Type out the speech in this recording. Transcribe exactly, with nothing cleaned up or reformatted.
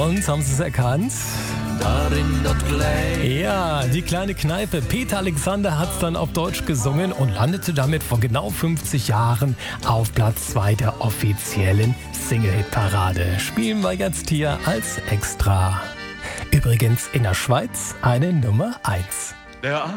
Und haben Sie es erkannt? Darin dort gleich. Ja, die kleine Kneipe. Peter Alexander hat es dann auf Deutsch gesungen und landete damit vor genau fünfzig Jahren auf Platz zwei der offiziellen Single-Hit-Parade. Spielen wir jetzt hier als Extra. Übrigens in der Schweiz eine Nummer eins. Der